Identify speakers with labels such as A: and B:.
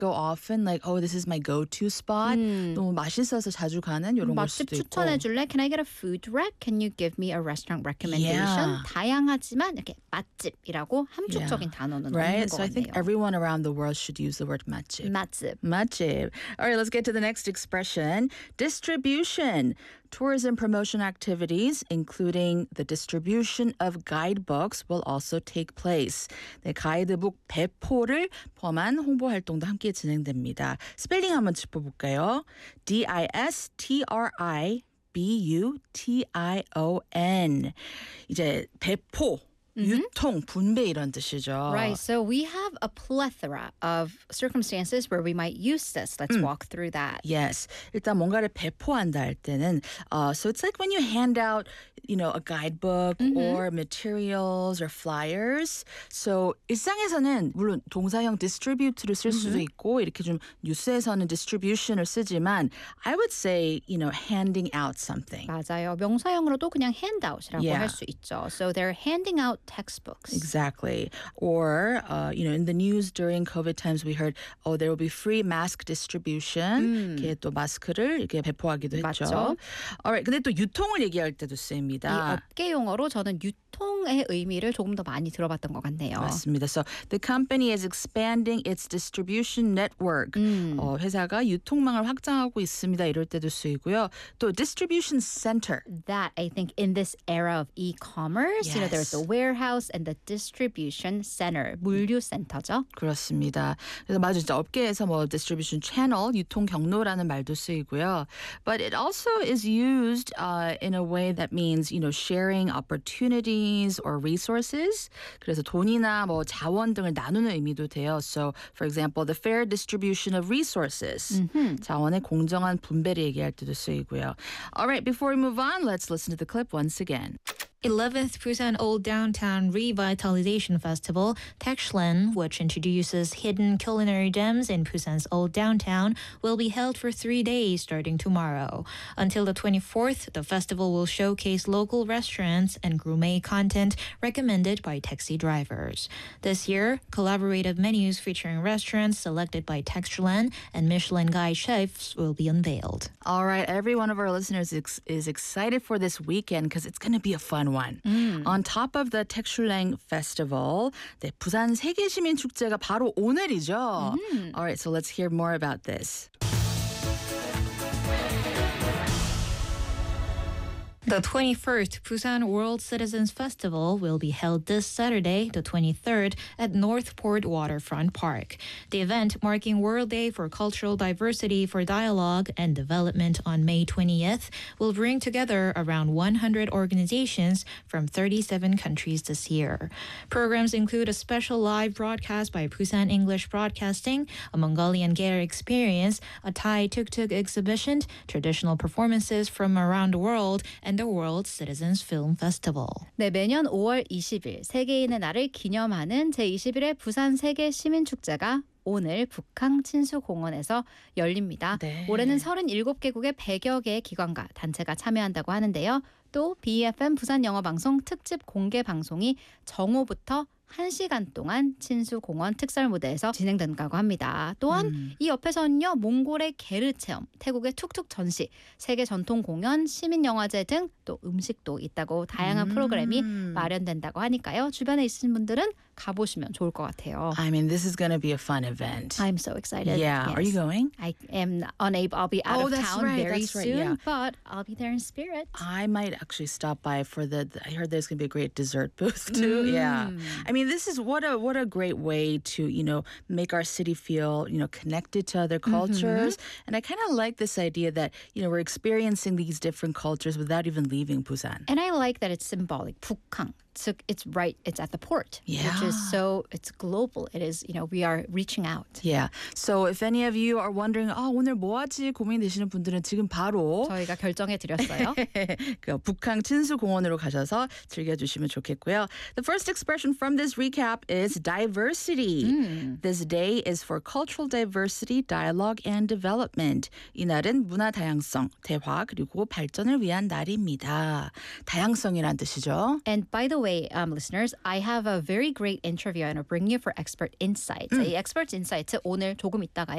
A: go often, like, oh, this is my go-to spot. 너무 맛있어서 자주 가는 이런 걸
B: 맛집
A: 수도 있고.
B: 추천해줄래? Can I get a food rec? Can you give me a restaurant recommendation?
A: Yeah.
B: 다양하지만 이렇게 맛집이라고 함축적인 단어는
A: Right?
B: 없는 것
A: So I think
B: 같네요.
A: everyone around the world should use the word 맛집.
B: 맛집.
A: 맛집. All right, let's get to the next expression. Distribution. Tourism promotion activities, including the distribution of guidebooks, will also take place. 네, 가이드북 배포를 포함한 홍보 활동도 함께 진행됩니다. 스펠링 한번 짚어볼까요? D-I-S-T-R-I-B-U-T-I-O-N. 이제 배포. 유통, 분배 이런 뜻이죠.
B: Right, so we have a plethora of circumstances where we might use this. Let's walk through that.
A: Yes. 일단 뭔가를 배포한다 할 때는 so it's like when you hand out, a guidebook or materials or flyers. So 일상에서는 물론 동사형 distribute를 쓸 수도 있고 이렇게 좀 뉴스에서는 distribution을 쓰지만 I would say, handing out something.
B: 맞아요. 명사형으로도 그냥 handout이라고
A: Yeah.
B: 할 수 있죠. So they're handing out textbooks.
A: Exactly. Or, in the news during COVID times, we heard, there will be free mask distribution. 이렇게 또 마스크를 이렇게 배포하기도 했죠.
B: 맞죠.
A: Alright, 근데 또 유통을 얘기할 때도
B: 이
A: 씁니다.
B: 업계 용어로 저는 유통의 의미를 조금 더 많이 들어봤던 것 같네요.
A: 맞습니다. So the company is expanding its distribution network. 회사가 유통망을 확장하고 있습니다. 이럴 때도 쓰이고요. 또 distribution center.
B: That I think in this era of e-commerce,
A: Yes.
B: there's the warehouse and the distribution center, 물류센터죠.
A: 그렇습니다. 그래서 맞아요. 진짜 업계에서 distribution channel, 유통 경로라는 말도 쓰이고요. But it also is used in a way that means, sharing opportunities or resources. 그래서 돈이나 자원 등을 나누는 의미도 돼요. So, for example, the fair distribution of resources. 자원의 공정한 분배를 얘기할 때도 쓰이고요. All right, before we move on, let's listen to the clip once again.
C: 11th Busan Old Downtown Revitalization Festival, Techshlen, which introduces hidden culinary gems in Busan's Old Downtown, will be held for 3 days starting tomorrow. Until the 24th, the festival will showcase local restaurants and gourmet content recommended by taxi drivers. This year, collaborative menus featuring restaurants selected by Techshlen and Michelin Guide chefs will be unveiled.
A: All right, every one of our listeners is excited for this weekend because it's going to be a fun one. On top of the Techshuleng Festival, 네, 부산 세계시민축제가 바로 오늘이죠. All right, so let's hear more about this.
C: The 21st Busan World Citizens Festival will be held this Saturday, the 23rd, at Northport Waterfront Park. The event, marking World Day for Cultural Diversity for Dialogue and Development on May 20th, will bring together around 100 organizations from 37 countries this year. Programs include a special live broadcast by Busan English Broadcasting, a Mongolian Gair experience, a Thai tuk-tuk exhibition, traditional performances from around the world, and the World Citizens Film Festival.
B: 네, 매년 5월 20일 세계인의 날을 기념하는 제21회 부산 세계 시민축제가 오늘 북항 친수공원에서 열립니다.
A: 네.
B: 올해는 37개국의 100여 개의 기관과 단체가 참여한다고 하는데요. 또 BFM 부산 영어방송 특집 공개 방송이 정오부터 1시간 동안 친수공원 특설 무대에서 진행된다고 합니다. 또한 이 옆에서는요. 몽골의 게르 체험, 태국의 툭툭 전시, 세계 전통 공연, 시민영화제 등 또 음식도 있다고 다양한 프로그램이 마련된다고 하니까요. 주변에 있으신 분들은 가보시면 좋을 것 같아요.
A: I mean, this is going to be a fun event.
B: I'm so excited.
A: Yeah.
B: Yes.
A: Are you going?
B: I am unable. I'll be out of
A: that's
B: town
A: right,
B: very
A: that's right,
B: soon,
A: yeah.
B: but I'll be there in spirit.
A: I might actually stop by for I heard there's going to be a great dessert booth too. Yeah. I mean, this is what a great way to, make our city feel, connected to other cultures. And I kind of like this idea that, we're experiencing these different cultures without even leaving Busan.
B: And I like that it's symbolic. 북한. So it's at the port, which is it's global. It is, we are reaching out.
A: Yeah. So if any of you are wondering, 오늘 뭐 하지 고민되시는 분들은 지금 바로
B: 저희가 결정해 드렸어요.
A: 그 북항 친수공원으로 가셔서 즐겨주시면 좋겠고요. The first expression from this recap is diversity. This day is for cultural diversity, dialogue, and development. 이 날은 문화 다양성, 대화 그리고 발전을 위한 날입니다. 다양성이란 뜻이죠.
B: And by the way, listeners, I have a very great interview and I'll bring you for expert insights. 이 expert insights 오늘 조금 있다가요.